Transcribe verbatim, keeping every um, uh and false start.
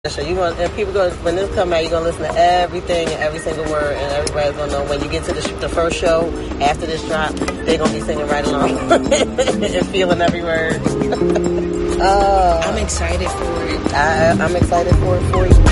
So you going and people go when this come out, you're gonna listen to everything and every single word, and everybody's gonna know when you get to the, the first show after this drop, they're gonna be singing right along and feeling every word. uh, I'm excited for it. I, I'm excited for it for you.